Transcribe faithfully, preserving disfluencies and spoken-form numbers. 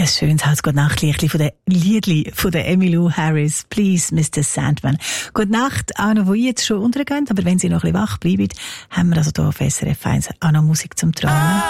Ein schönes Haus, gute Nacht, Lichtli von der Liedli von der Emmylou Harris. Please, Mister Sandman. Gute Nacht, auch noch, wo ihr jetzt schon untergeht, aber wenn Sie noch ein bisschen wach bleiben, haben wir also hier auf S R F eins auch noch Musik zum Träumen.